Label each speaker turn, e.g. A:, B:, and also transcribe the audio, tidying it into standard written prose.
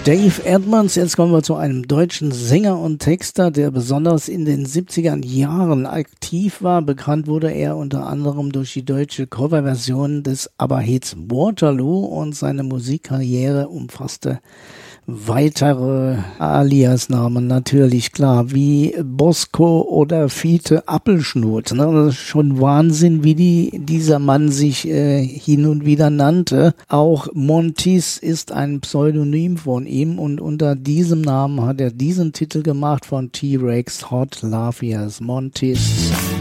A: Dave Edmunds, jetzt kommen wir zu einem deutschen Sänger und Texter, der besonders in den 70er Jahren aktiv war. Bekannt wurde er unter anderem durch die deutsche Coverversion des ABBA-Hits Waterloo und seine Musikkarriere umfasste weitere Aliasnamen natürlich, klar, wie Bosco oder Fiete Appelschnut. Ne? Das ist schon Wahnsinn, wie dieser Mann sich hin und wieder nannte. Auch Montis ist ein Pseudonym von ihm und unter diesem Namen hat er diesen Titel gemacht von T-Rex, Hot Love Yes, Montis.